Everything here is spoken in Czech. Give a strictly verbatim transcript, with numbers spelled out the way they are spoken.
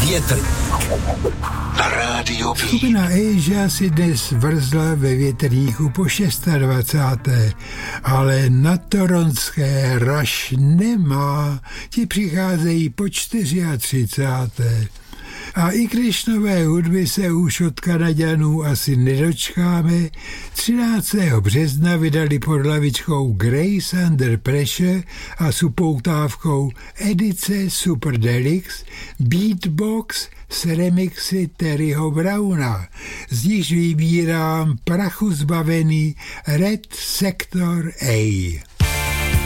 Větrník na rádiu. Skupina Asia si dnes vrzla ve Větrníku po dvacáté šesté ale na toronské Rush nemá. Ti přicházejí po třicáté čtvrté A i když nové hudby se už od Kanaďanů asi nedočkáme, třináctého března vydali pod hlavičkou Grace Under Pressure a s upoutávkou edice Super Deluxe Beatbox s remixy Terryho Browna. Z níž vybírám prachu zbavený Red Sector A.